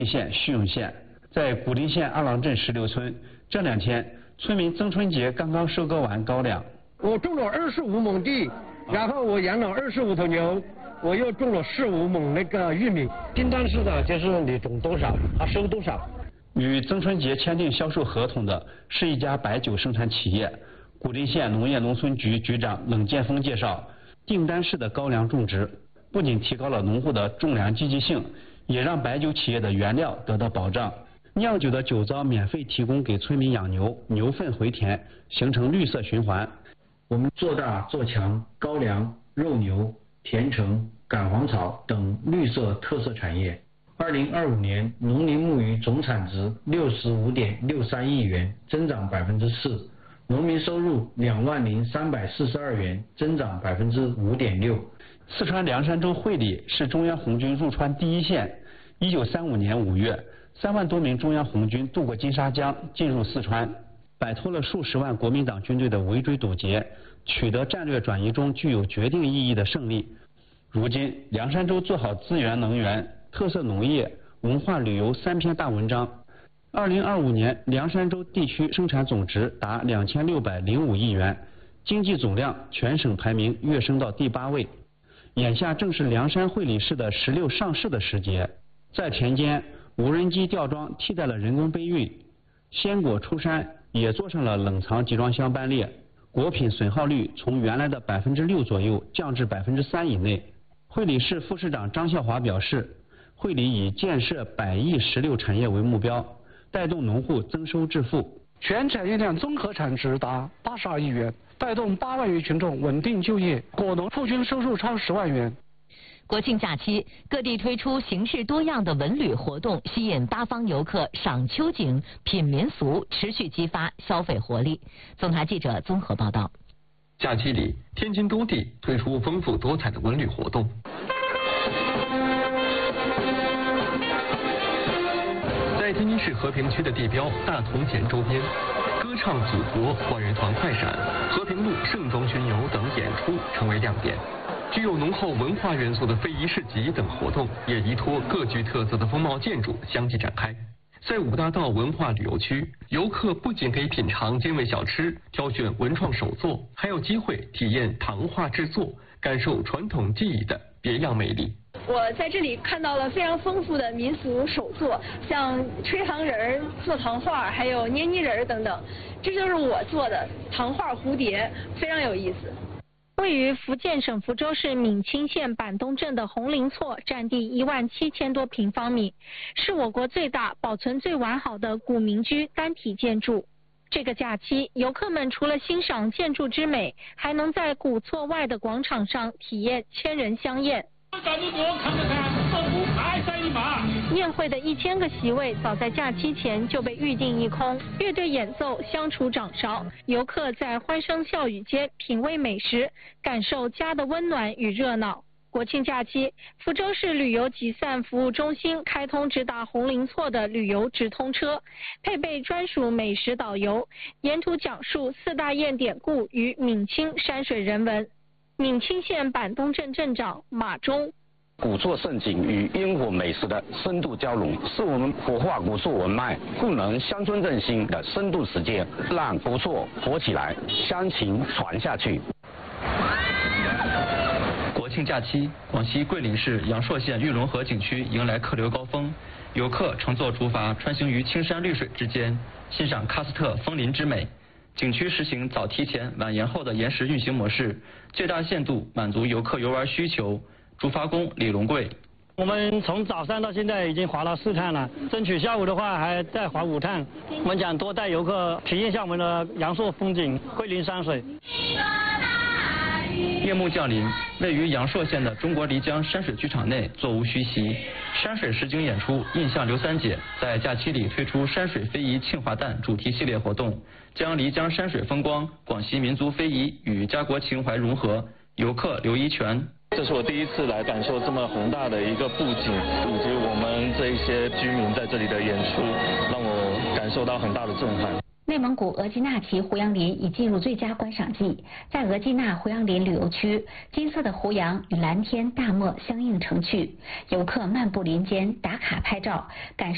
县叙永县，在古蔺县二郎镇16村，这2天村民曾春节刚刚收割完高粱。 我种了25亩地，然后我养了25头牛，我又种了15亩那个玉米。订单式的就是你种多少，他收多少。 与曾春节签订销售合同的是一家白酒生产企业。古蔺县农业农村局局长冷建峰介绍，订单式的高粱种植不仅提高了农户的种粮积极性，也让白酒企业的原料得到保障。酿酒的酒糟免费提供给村民养牛，牛粪回填，形成绿色循环。我们做大做强高粱、肉牛、甜橙、赶黄草等绿色特色产业。2025年农林牧渔总产值65.63亿元，增长4%，农民收入20342元，增长5.6%。四川凉山州会理是中央红军入川第一线。1935年5月，3万多名中央红军渡过金沙江，进入四川，摆脱了数十万国民党军队的围追堵截，取得战略转移中具有决定意义的胜利。如今，凉山州做好资源能源、特色农业、文化旅游3篇大文章。2025年，凉山州地区生产总值达2605亿元，经济总量全省排名跃升到第8位。眼下正是凉山会理市的石榴上市的时节，在田间，无人机吊装替代了人工背运，鲜果出山也做上了冷藏集装箱班列，果品损耗率从原来的6%左右降至3%以内。会理市副市长张孝华表示，会理以建设100亿石榴产业为目标，带动农户增收致富。 全产业链综合产值达82亿元，带动8万余群众稳定就业，果农户均收入超10万元。 国庆假期，各地推出形式多样的文旅活动，吸引八方游客赏秋景、品民俗，持续激发消费活力。总台记者综合报道。 假期里，天津多地推出丰富多彩的文旅活动。在天津市和平区的地标大同前周边，歌唱祖国、万人团快闪、和平路盛装巡游等演出成为亮点。具有浓厚文化元素的非遗市集等活动也依托各具特色的风貌建筑相继展开。在五大道文化旅游区，游客不仅可以品尝精美小吃、挑选文创手作，还有机会体验糖画制作，感受传统技艺的别样魅力。 我在这里看到了非常丰富的民俗手作，像吹糖人、做糖画，还有捏泥人等等。这就是我做的糖画蝴蝶，非常有意思。 位于福建省福州市闽清县板东镇的红林厝，占地17000多平方米，是我国最大、保存最完好的古民居单体建筑。这个假期，游客们除了欣赏建筑之美，还能在古厝外的广场上体验千人香宴。宴会的1000个席位早在假期前就被预定一空，乐队演奏，相处掌勺，游客在欢声笑语间品味美食，感受家的温暖与热闹。国庆假期，福州市旅游集散服务中心开通直达红林厝的旅游直通车，配备专属美食导游，沿途讲述4大堰典故与闽清山水人文。闽清县板东镇镇长马忠。 古厝盛景与烟火美食的深度交融，是我们活化古厝文脉、故能乡村振兴的深度实践，让古厝活起来，乡情传下去。 国庆假期，广西桂林市阳朔县玉龙河景区迎来客流高峰，游客乘坐竹筏穿行于青山绿水之间，欣赏喀斯特枫林之美。景区实行早提前晚延后的延时运行模式，最大限度满足游客游玩需求。竹筏工李龙贵， 我们从早上到现在已经划了4趟了，争取下午的话还再划5趟。我们想多带游客体验一下我们的阳朔风景、桂林山水。 夜幕降临，位于阳朔县的中国漓江山水剧场内座无虚席，山水实景演出印象刘三姐在假期里推出山水非遗庆华诞主题系列活动，将漓江山水风光、广西民族非遗与家国情怀融合。游客刘一全， 这是我第一次来感受这么宏大的一个布景，以及我们这一些居民在这里的演出，让我感受到很大的震撼。 内蒙古额济纳旗胡杨林已进入最佳观赏季，在额济纳胡杨林旅游区，金色的胡杨与蓝天大漠相映成趣，游客漫步林间打卡拍照，感受